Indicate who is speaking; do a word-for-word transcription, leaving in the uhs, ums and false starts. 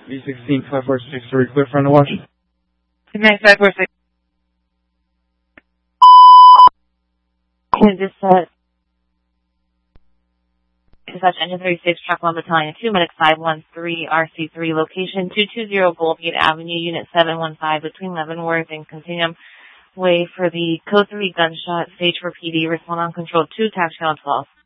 Speaker 1: V sixteen five four six three, clear front of watch.
Speaker 2: Good night, five four six. This, uh, dispatch engine thirty-six, truck one battalion two, medic five one three, R C three, location two two zero Goldgate Avenue, unit seven one five, between Leavenworth and Continuum Way for the code three gunshot, stage for P D, respond on control two, tax channel twelve.